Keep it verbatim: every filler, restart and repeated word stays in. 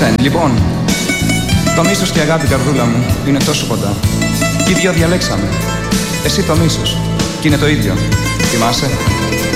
Σεν, λοιπόν, το μίσος και η αγάπη, καρδούλα μου, είναι τόσο κοντά. Κι οι δυο διαλέξαμε. Εσύ το μίσος, κι είναι το ίδιο. Θυμάσαι?